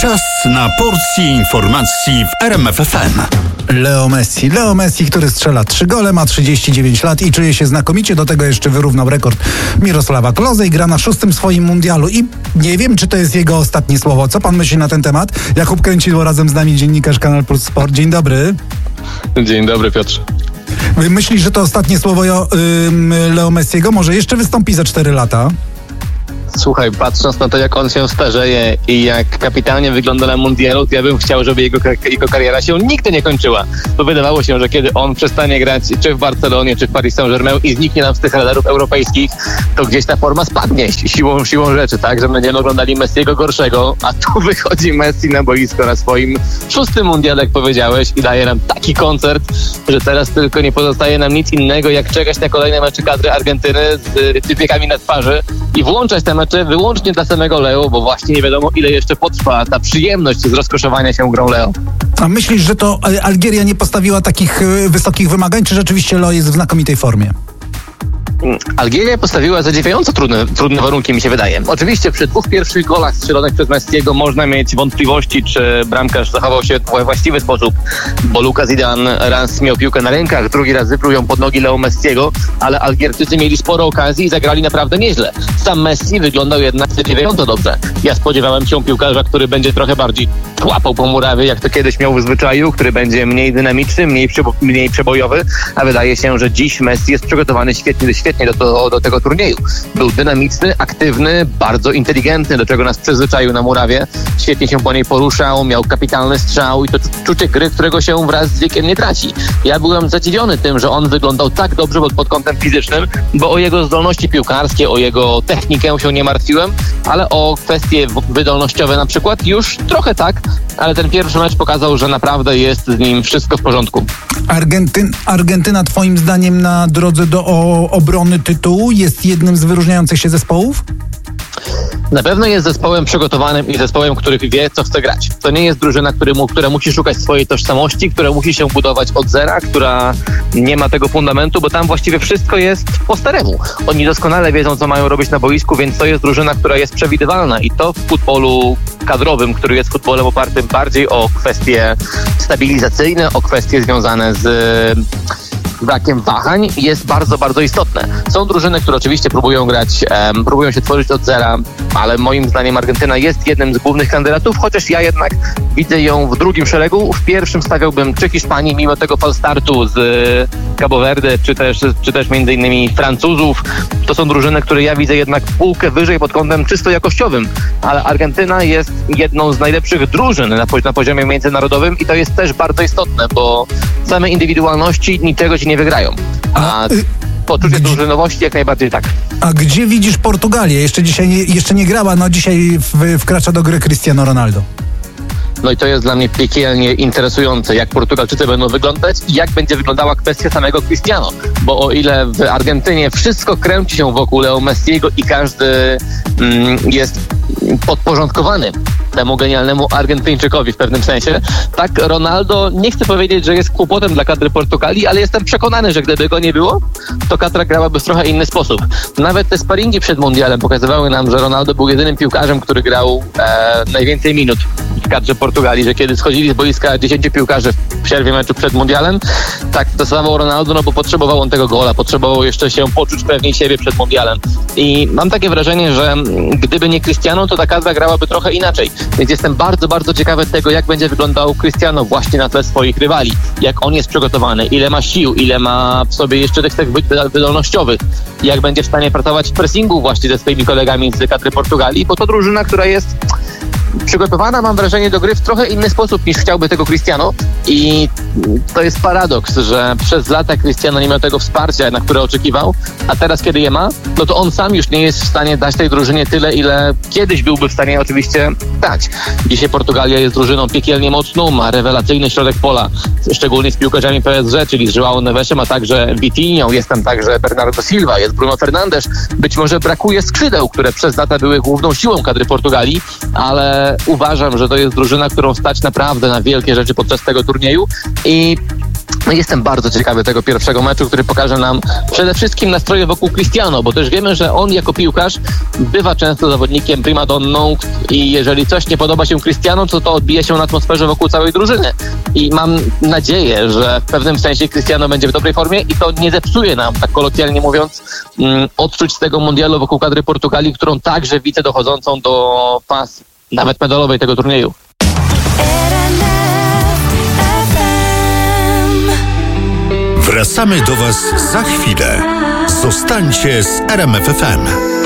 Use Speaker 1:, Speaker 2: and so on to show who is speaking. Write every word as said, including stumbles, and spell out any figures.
Speaker 1: Czas na porcję informacji w R M F F M.
Speaker 2: Leo Messi. Leo Messi, który strzela trzy gole, ma trzydzieści dziewięć lat i czuje się znakomicie. Do tego jeszcze wyrównał rekord Mirosława Klose i gra na szóstym swoim mundialu. I nie wiem, czy to jest jego ostatnie słowo. Co pan myśli na ten temat? Jakub Kręcidło, razem z nami dziennikarz Kanal Plus Sport. Dzień dobry.
Speaker 3: Dzień dobry, Piotrze.
Speaker 2: Myślisz, że to ostatnie słowo yy, Leo Messiego? Może jeszcze wystąpi za cztery lata?
Speaker 3: Słuchaj, patrząc na to, jak on się starzeje i jak kapitalnie wygląda na mundialu, to ja bym chciał, żeby jego, jego kariera się nigdy nie kończyła. Bo wydawało się, że kiedy on przestanie grać czy w Barcelonie, czy w Paris Saint-Germain i zniknie nam z tych radarów europejskich, to gdzieś ta forma spadnie siłą, siłą rzeczy, tak? Że będziemy oglądali Messiego gorszego, a tu wychodzi Messi na boisko na swoim szóstym mundiale, jak powiedziałeś, i daje nam taki koncert, że teraz tylko nie pozostaje nam nic innego, jak czekać na kolejne mecze kadry Argentyny z typiekami na twarzy i włączać te mecze wyłącznie dla samego Leo, bo właśnie nie wiadomo, ile jeszcze potrwa ta przyjemność z rozkoszowania się grą Leo.
Speaker 2: A myślisz, że to Algieria nie postawiła takich wysokich wymagań, czy rzeczywiście Leo jest w znakomitej formie?
Speaker 3: Algieria postawiła zadziwiająco trudne, trudne warunki, mi się wydaje. Oczywiście przy dwóch pierwszych golach strzelonych przez Messiego można mieć wątpliwości, czy bramkarz zachował się w właściwy sposób, bo Lucas Zidane raz miał piłkę na rękach, drugi raz wypluł ją pod nogi Leo Messiego, ale Algierczycy mieli sporo okazji i zagrali naprawdę nieźle. Sam Messi wyglądał jednak zadziwiająco dobrze. Ja spodziewałem się piłkarza, który będzie trochę bardziej łapał po murawie, jak to kiedyś miał w zwyczaju, który będzie mniej dynamiczny, mniej, przebo- mniej przebojowy, a wydaje się, że dziś Messi jest przygotowany świetnie do świetnie do, do, do tego turnieju. Był dynamiczny, aktywny, bardzo inteligentny, do czego nas przyzwyczaił na murawie. Świetnie się po niej poruszał, miał kapitalny strzał i to czucie gry, którego się wraz z wiekiem nie traci. Ja byłem zadziwiony tym, że on wyglądał tak dobrze pod, pod kątem fizycznym, bo o jego zdolności piłkarskie, o jego technikę się nie martwiłem, ale o kwestie wydolnościowe na przykład już trochę tak, ale ten pierwszy mecz pokazał, że naprawdę jest z nim wszystko w porządku.
Speaker 2: Argentyn, Argentyna twoim zdaniem na drodze do o, obrony tytułu jest jednym z wyróżniających się zespołów?
Speaker 3: Na pewno jest zespołem przygotowanym i zespołem, który wie, co chce grać. To nie jest drużyna, który mu, która musi szukać swojej tożsamości, która musi się budować od zera, która nie ma tego fundamentu, bo tam właściwie wszystko jest po staremu. Oni doskonale wiedzą, co mają robić na boisku, więc to jest drużyna, która jest przewidywalna i to w futbolu kadrowym, który jest futbolem opartym bardziej o kwestie stabilizacyjne, o kwestie związane z brakiem wahań, jest bardzo, bardzo istotne. Są drużyny, które oczywiście próbują grać, um, próbują się tworzyć od zera, ale moim zdaniem Argentyna jest jednym z głównych kandydatów, chociaż ja jednak widzę ją w drugim szeregu. W pierwszym stawiałbym czy Hiszpanii, mimo tego falstartu z Cabo Verde, czy też, czy też między innymi Francuzów. To są drużyny, które ja widzę jednak półkę wyżej pod kątem czysto jakościowym, ale Argentyna jest jedną z najlepszych drużyn na, na poziomie międzynarodowym i to jest też bardzo istotne, bo same indywidualności niczego ci nie wygrają. A, A poczucie gdzie, drużynowości jak najbardziej tak.
Speaker 2: A gdzie widzisz Portugalię? Jeszcze dzisiaj nie, jeszcze nie grała, no dzisiaj w, wkracza do gry Cristiano Ronaldo.
Speaker 3: No i to jest dla mnie piekielnie interesujące, jak Portugalczycy będą wyglądać i jak będzie wyglądała kwestia samego Cristiano. Bo o ile w Argentynie wszystko kręci się wokół Leo Messiego i każdy mm, jest podporządkowany temu genialnemu Argentyńczykowi w pewnym sensie, tak Ronaldo, nie chcę powiedzieć, że jest kłopotem dla kadry Portugalii, ale jestem przekonany, że gdyby go nie było, to kadra grałaby w trochę inny sposób. Nawet te sparingi przed mundialem pokazywały nam, że Ronaldo był jedynym piłkarzem, który grał e, najwięcej minut w kadrze Portugalii, że kiedy schodzili z boiska dziesięciu piłkarzy w przerwie meczu przed mundialem, tak dostawał Ronaldo, no bo potrzebował on tego gola, potrzebował jeszcze się poczuć pewniej siebie przed mundialem. I mam takie wrażenie, że gdyby nie Cristiano, to ta kadra grałaby trochę inaczej. Więc jestem bardzo, bardzo ciekawy tego, jak będzie wyglądał Cristiano właśnie na tle swoich rywali. Jak on jest przygotowany, ile ma sił, ile ma w sobie jeszcze tych cech wydolnościowych, jak będzie w stanie pracować w pressingu właśnie ze swoimi kolegami z kadry Portugalii, bo to drużyna, która jest przygotowana, mam wrażenie, do gry w trochę inny sposób niż chciałby tego Cristiano i to jest paradoks, że przez lata Cristiano nie miał tego wsparcia, na które oczekiwał, a teraz kiedy je ma, no to on sam już nie jest w stanie dać tej drużynie tyle, ile kiedyś byłby w stanie oczywiście dać. Dzisiaj Portugalia jest drużyną piekielnie mocną, ma rewelacyjny środek pola, szczególnie z piłkarzami P S G, czyli z João Nevesem, a także Vitinhą, jest tam także Bernardo Silva, jest Bruno Fernandes. Być może brakuje skrzydeł, które przez lata były główną siłą kadry Portugalii, ale uważam, że to jest drużyna, którą stać naprawdę na wielkie rzeczy podczas tego turnieju i No jestem bardzo ciekawy tego pierwszego meczu, który pokaże nam przede wszystkim nastroje wokół Cristiano, bo też wiemy, że on jako piłkarz bywa często zawodnikiem primadonną i jeżeli coś nie podoba się Cristiano, to to odbija się na atmosferze wokół całej drużyny. I mam nadzieję, że w pewnym sensie Cristiano będzie w dobrej formie i to nie zepsuje nam, tak kolokwialnie mówiąc, mm, odczuć z tego mundialu wokół kadry Portugalii, którą także widzę dochodzącą do pas nawet medalowej tego turnieju.
Speaker 1: Wracamy do Was za chwilę. Zostańcie z R M F F M.